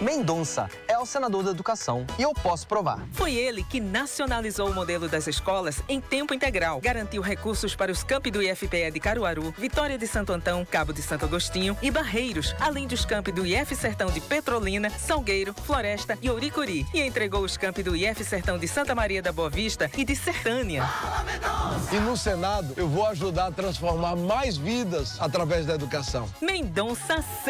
Mendonça é o senador da educação e eu posso provar. Foi ele que nacionalizou o modelo das escolas em tempo integral, garantiu recursos para os campi do IFPE de Caruaru, Vitória de Santo Antão, Cabo de Santo Agostinho e Barreiros, além dos campi do IF Sertão de Petrolina, Salgueiro, Floresta e Ouricuri, e entregou os campi do IF Sertão de Santa Maria da Boa Vista e de Serrânia. E no Senado eu vou ajudar a transformar mais vidas através da educação. Mendonça